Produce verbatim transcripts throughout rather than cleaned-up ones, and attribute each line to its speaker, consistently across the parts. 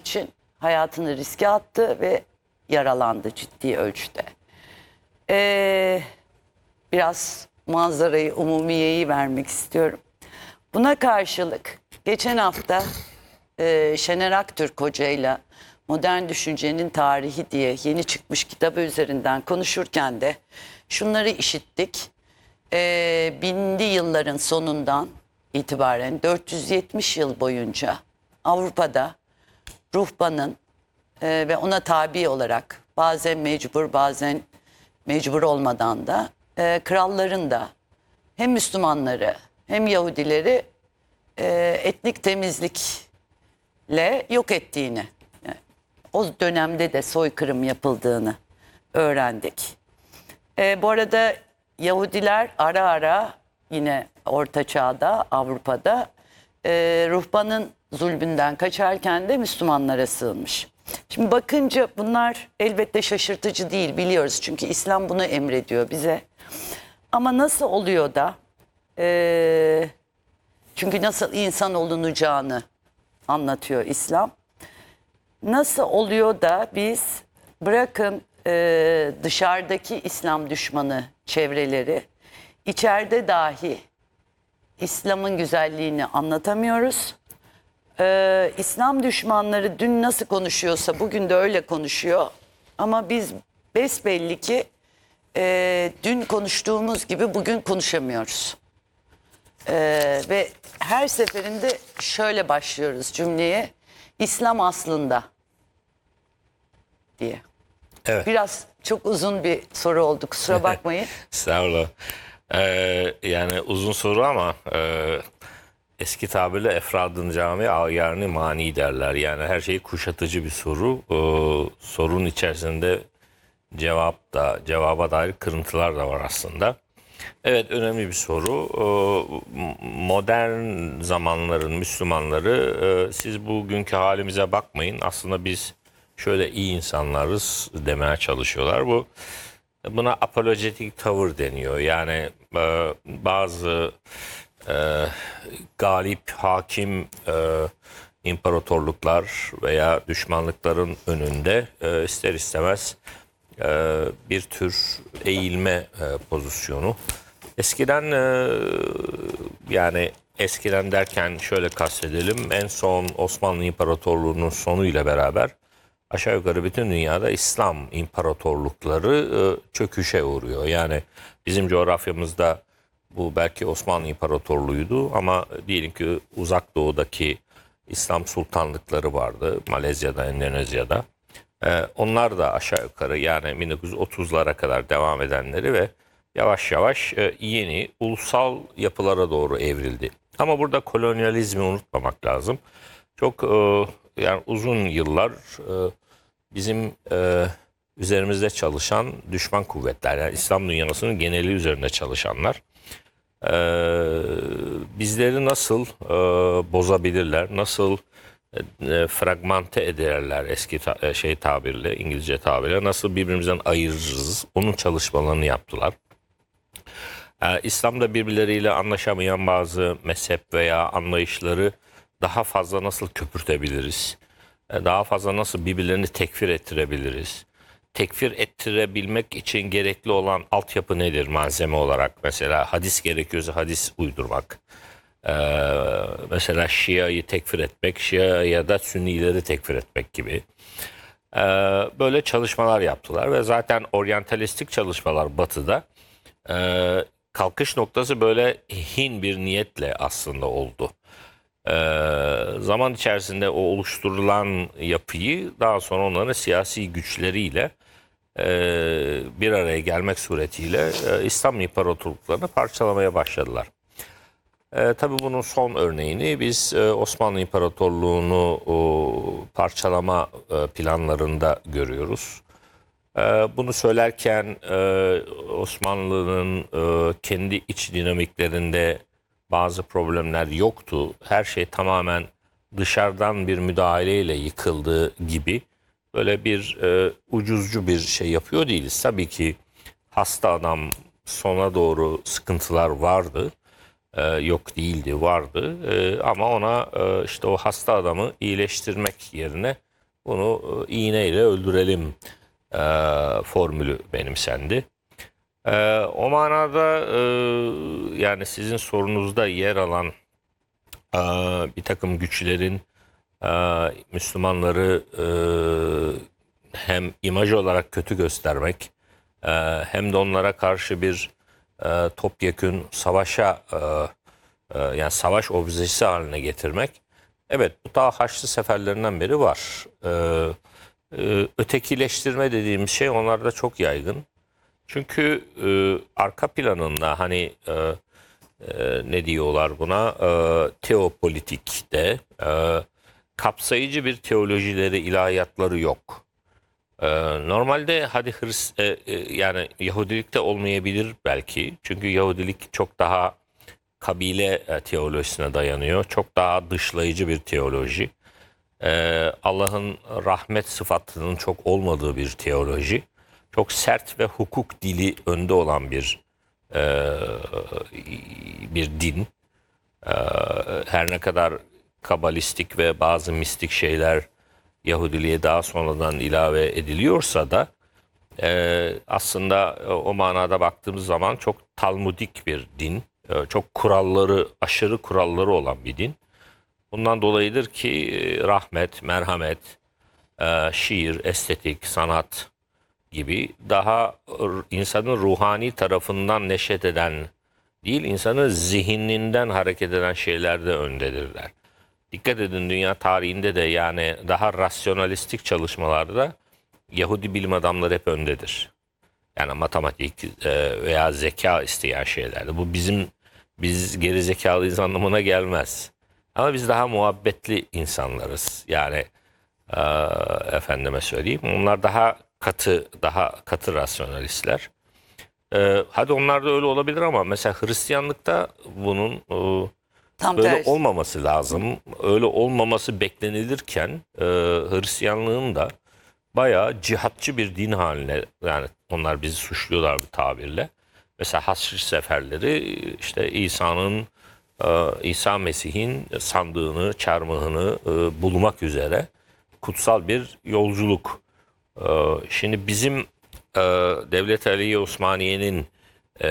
Speaker 1: için hayatını riske attı ve yaralandı ciddi ölçüde. Ee, biraz manzarayı, umumiyeyi vermek istiyorum. Buna karşılık geçen hafta e, Şener Aktürk hocayla Modern Düşüncenin Tarihi diye yeni çıkmış kitabı üzerinden konuşurken de şunları işittik. E, binli yılların sonundan itibaren dört yüz yetmiş yıl boyunca Avrupa'da ruhbanın e, ve ona tabi olarak bazen mecbur bazen mecbur olmadan da e, kralların da hem Müslümanları hem Yahudileri e, etnik temizlikle yok ettiğini, yani o dönemde de soykırım yapıldığını öğrendik. E, bu arada Yahudiler ara ara yine Orta Çağ'da Avrupa'da e, ruhbanın zulmünden kaçarken de Müslümanlara sığınmış. Şimdi bakınca bunlar elbette şaşırtıcı değil, biliyoruz çünkü İslam bunu emrediyor bize. Ama nasıl oluyor da e, çünkü nasıl insan olunacağını anlatıyor İslam. Nasıl oluyor da biz bırakın e, dışarıdaki İslam düşmanı çevreleri, içeride dahi İslam'ın güzelliğini anlatamıyoruz. Ee, İslam düşmanları dün nasıl konuşuyorsa bugün de öyle konuşuyor. Ama biz besbelli ki e, dün konuştuğumuz gibi bugün konuşamıyoruz. Ee, ve her seferinde şöyle başlıyoruz cümleye. İslam aslında diye.
Speaker 2: Evet.
Speaker 1: Biraz çok uzun bir soru oldu, kusura bakmayın.
Speaker 2: Sağ olun. Ee, yani uzun soru ama e, eski tabirle efradın cami ayarını mani derler. Yani her şey kuşatıcı bir soru. Ee, sorunun içerisinde cevap da, cevaba dair kırıntılar da var aslında. Evet, önemli bir soru. Ee, modern zamanların Müslümanları, e, siz bugünkü halimize bakmayın. Aslında biz şöyle iyi insanlarız demeye çalışıyorlar. Bu Buna apolojetik tavır deniyor. Yani e, bazı e, galip, hakim e, imparatorluklar veya düşmanlıkların önünde e, ister istemez e, bir tür eğilme e, pozisyonu. Eskiden e, yani eskiden derken şöyle kastedelim, en son Osmanlı İmparatorluğu'nun sonuyla beraber aşağı yukarı bütün dünyada İslam imparatorlukları e, çöküşe uğruyor. Yani bizim coğrafyamızda bu belki Osmanlı İmparatorluğu'ydu ama diyelim ki uzak doğudaki İslam sultanlıkları vardı. Malezya'da, Endonezya'da. E, onlar da aşağı yukarı yani bin dokuz yüz otuzlara kadar devam edenleri ve yavaş yavaş e, yeni ulusal yapılara doğru evrildi. Ama burada kolonyalizmi unutmamak lazım. Çok e, yani uzun yıllar e, bizim e, üzerimizde çalışan düşman kuvvetler, yani İslam dünyasının geneli üzerinde çalışanlar e, bizleri nasıl e, bozabilirler, nasıl e, fragmente ederler eski ta, şey tabirle, İngilizce tabirle, nasıl birbirimizden ayırırız, onun çalışmalarını yaptılar. E, İslam'da birbirleriyle anlaşamayan bazı mezhep veya anlayışları daha fazla nasıl köpürtebiliriz? Daha fazla nasıl birbirlerini tekfir ettirebiliriz? Tekfir ettirebilmek için gerekli olan altyapı nedir malzeme olarak? Mesela hadis gerekiyorsa hadis uydurmak. Ee, mesela Şia'yı tekfir etmek, Şia ya da Sünnileri tekfir etmek gibi. Ee, böyle çalışmalar yaptılar ve zaten oryantalistik çalışmalar Batı'da e, kalkış noktası böyle hin bir niyetle aslında oldu. Ee, zaman içerisinde o oluşturulan yapıyı daha sonra onların siyasi güçleriyle e, bir araya gelmek suretiyle e, İslam imparatorluklarını parçalamaya başladılar. E, tabii bunun son örneğini biz e, Osmanlı İmparatorluğu'nu o, parçalama e, planlarında görüyoruz. E, bunu söylerken e, Osmanlı'nın e, kendi iç dinamiklerinde bazı problemler yoktu. Her şey tamamen dışarıdan bir müdahaleyle yıkıldığı gibi böyle bir e, ucuzcu bir şey yapıyor değiliz. Tabii ki hasta adam sona doğru sıkıntılar vardı. E, yok değildi, vardı. E, ama ona e, işte o hasta adamı iyileştirmek yerine bunu e, iğneyle öldürelim e, formülü benimsendi. E, o manada e, yani sizin sorunuzda yer alan e, bir takım güçlerin e, Müslümanları e, hem imaj olarak kötü göstermek e, hem de onlara karşı bir e, topyekün savaşa e, e, yani savaş objesi haline getirmek. Evet, bu daha Haçlı seferlerinden beri var. E, e, ötekileştirme dediğimiz şey onlarda çok yaygın. Çünkü e, arka planında hani e, e, ne diyorlar buna e, teopolitikte e, kapsayıcı bir teolojileri, ilahiyatları yok. E, normalde hadi Hris e, e, yani Yahudilikte olmayabilir belki. Çünkü Yahudilik çok daha kabile e, teolojisine dayanıyor. Çok daha dışlayıcı bir teoloji. E, Allah'ın rahmet sıfatının çok olmadığı bir teoloji. Çok sert ve hukuk dili önde olan bir e, bir din. E, her ne kadar kabalistik ve bazı mistik şeyler Yahudiliğe daha sonradan ilave ediliyorsa da e, aslında o manada baktığımız zaman çok talmudik bir din. E, çok kuralları, aşırı kuralları olan bir din. Bundan dolayıdır ki e, rahmet, merhamet, e, şiir, estetik, sanat gibi daha insanın ruhani tarafından neşet eden değil, insanın zihninden hareket eden şeylerde öndedirler. Dikkat edin, dünya tarihinde de yani daha rasyonalistik çalışmalarda Yahudi bilim adamları hep öndedir. Yani matematik e, veya zeka isteyen şeylerde. Bu bizim biz geri zekalıyız anlamına gelmez. Ama biz daha muhabbetli insanlarız. Yani e, efendime söyleyeyim. Onlar daha katı, daha katı rasyonalistler. E, hadi onlar da öyle olabilir ama mesela Hristiyanlıkta bunun e,
Speaker 1: Tam
Speaker 2: böyle
Speaker 1: tersi.
Speaker 2: olmaması lazım. Öyle olmaması beklenilirken e, Hristiyanlığın da bayağı cihatçı bir din haline, yani onlar bizi suçluyorlar bu tabirle. Mesela Haçlı seferleri işte İsa'nın e, İsa Mesih'in sandığını, çarmıhını e, bulmak üzere kutsal bir yolculuk. E, Şimdi bizim e, Devlet-i Aliye Osmaniye'nin e,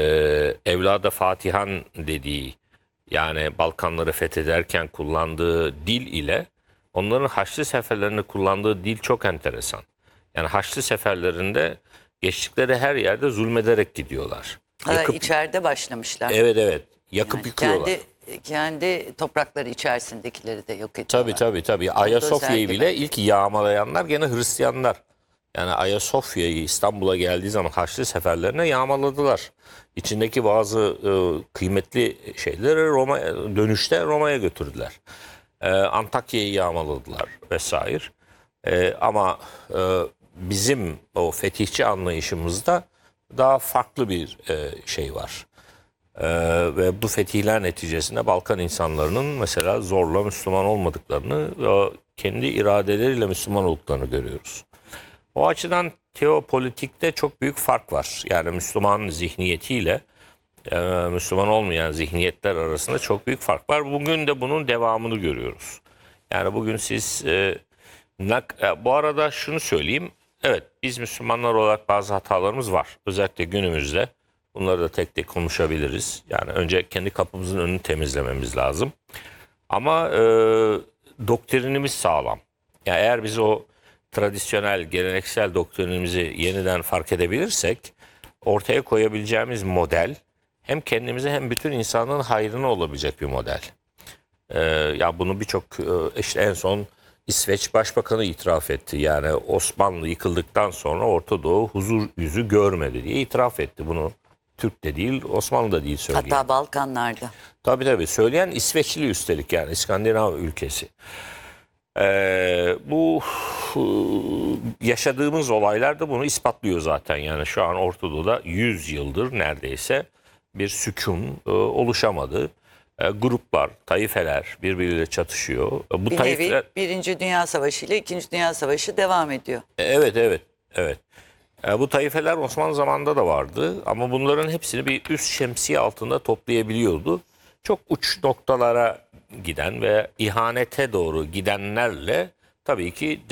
Speaker 2: Evlada Fatihan dediği, yani Balkanları fethederken kullandığı dil ile onların Haçlı seferlerinde kullandığı dil çok enteresan. Yani Haçlı seferlerinde geçtikleri her yerde zulmederek gidiyorlar.
Speaker 1: Ha,
Speaker 2: Yakıp,
Speaker 1: içeride başlamışlar.
Speaker 2: evet evet yakıp
Speaker 1: Yani
Speaker 2: yıkıyorlar.
Speaker 1: kendi kendi toprakları içerisindekileri de yok ediyorlar.
Speaker 2: Tabii tabii tabii. Ayasofya'yı
Speaker 1: özellikle.
Speaker 2: bile ilk yağmalayanlar gene Hristiyanlar. Yani Ayasofya'yı İstanbul'a geldiği zaman Haçlı seferlerine yağmaladılar. İçindeki bazı e, kıymetli şeyleri Roma dönüşte Roma'ya götürdüler. E, Antakya'yı yağmaladılar vesaire. E, ama e, bizim o fetihçi anlayışımızda daha farklı bir e, şey var. Ee, ve bu fetihler neticesinde Balkan insanlarının mesela zorla Müslüman olmadıklarını ve kendi iradeleriyle Müslüman olduklarını görüyoruz. O açıdan teopolitikte çok büyük fark var. Yani Müslüman zihniyetiyle e, Müslüman olmayan zihniyetler arasında çok büyük fark var. Bugün de bunun devamını görüyoruz. Yani bugün siz e, nak- e, bu arada şunu söyleyeyim. Evet, biz Müslümanlar olarak bazı hatalarımız var. Özellikle günümüzde. Bunları da tek tek konuşabiliriz. Yani önce kendi kapımızın önünü temizlememiz lazım. Ama e, doktrinimiz sağlam. Yani eğer biz o tradisyonel, geleneksel doktrinimizi yeniden fark edebilirsek ortaya koyabileceğimiz model hem kendimize hem bütün insanlığın hayrına olabilecek bir model. E, ya bunu birçok e, işte en son İsveç Başbakanı itiraf etti. Yani Osmanlı yıkıldıktan sonra Orta Doğu huzur yüzü görmedi diye itiraf etti. Bunu Türk de değil, Osmanlı da değil söyleyen.
Speaker 1: Hatta Balkanlarda.
Speaker 2: Tabii tabii. Söyleyen İsveçli üstelik, yani İskandinav ülkesi. Ee, bu yaşadığımız olaylar da bunu ispatlıyor zaten. Yani şu an Orta Doğu'da yüz yıldır neredeyse bir sükun e, oluşamadı. E, gruplar, taifeler birbiriyle çatışıyor. E, bu
Speaker 1: Bir
Speaker 2: taifeler...
Speaker 1: nevi Birinci Dünya Savaşı ile İkinci Dünya Savaşı devam ediyor.
Speaker 2: Evet evet evet. E, bu taifeler Osmanlı zamanında da vardı ama bunların hepsini bir üst şemsiye altında toplayabiliyordu. Çok uç noktalara giden ve ihanete doğru gidenlerle tabii ki